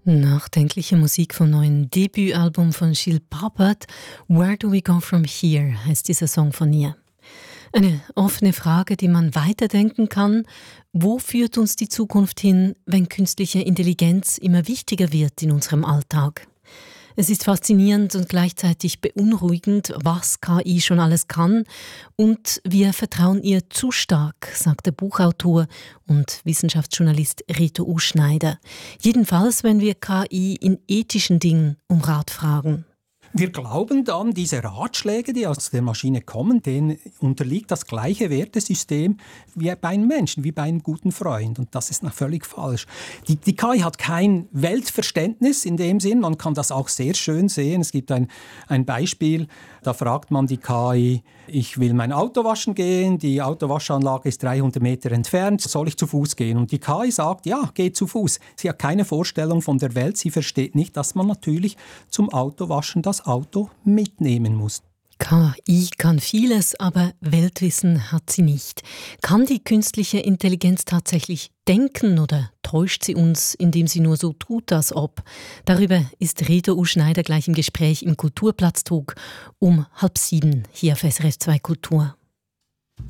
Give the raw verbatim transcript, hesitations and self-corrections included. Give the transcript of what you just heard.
Nachdenkliche Musik vom neuen Debütalbum von Gilles Papert. Where do we go from here heißt dieser Song von ihr. Eine offene Frage, die man weiterdenken kann. Wo führt uns die Zukunft hin, wenn künstliche Intelligenz immer wichtiger wird in unserem Alltag? Es ist faszinierend und gleichzeitig beunruhigend, was K I schon alles kann. Und wir vertrauen ihr zu stark, sagt der Buchautor und Wissenschaftsjournalist Reto Uschneider. Jedenfalls, wenn wir K I in ethischen Dingen um Rat fragen. Wir glauben dann, diese Ratschläge, die aus der Maschine kommen, denen unterliegt das gleiche Wertesystem wie bei einem Menschen, wie bei einem guten Freund. Und das ist noch völlig falsch. Die, die K I hat kein Weltverständnis in dem Sinn. Man kann das auch sehr schön sehen. Es gibt ein, ein Beispiel, da fragt man die K I, ich will mein Auto waschen gehen, die Autowaschanlage ist dreihundert Meter entfernt, soll ich zu Fuß gehen? Und die K I sagt, ja, geh zu Fuß. Sie hat keine Vorstellung von der Welt. Sie versteht nicht, dass man natürlich zum Autowaschen das Auto mitnehmen muss. K I kann vieles, aber Weltwissen hat sie nicht. Kann die künstliche Intelligenz tatsächlich denken oder täuscht sie uns, indem sie nur so tut, als ob? Darüber ist Reto Uschneider gleich im Gespräch im Kulturplatztalk um halb sieben hier auf S R F zwei Kultur.